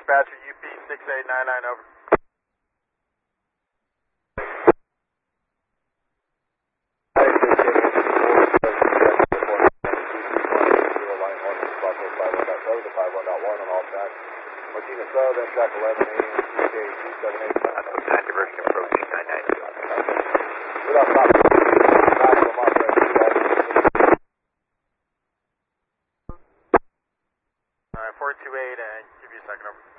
dispatcher, UP 6899, over. Martina South, then track 11, UK 278. Diversion approach 992. Without stopping. Maximum operating. 428, and give you a second, over.